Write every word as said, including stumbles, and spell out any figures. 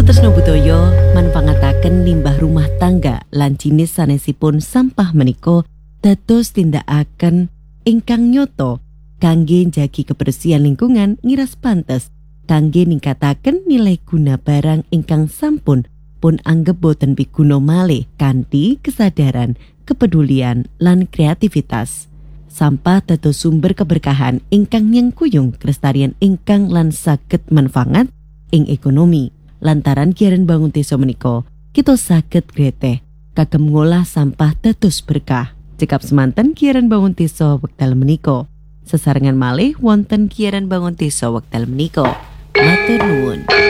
Sutresno budaya manfaataken limbah rumah tangga lan jinis sanesipun sampah menika dados tindakaken ingkang nyoto kangge njagi kebersihan lingkungan ngiras pantes kangge ningkataken nilai guna barang ingkang sampun pun anggep boten piguna malih kanthi kesadaran, kepedulian lan kreativitas. Sampah dados sumber keberkahan ingkang nyengkuyung kelestarian ingkang lan saged manfaat ing ekonomi. Lantaran Kiaran Bangun Desa menika, kita saged greteh kagem ngolah sampah dados berkah. Cekap semanten Kiaran Bangun Desa wekdal menika. Sesarengan malih wonten Kiaran Bangun Desa wekdal menika. Matur nuwun.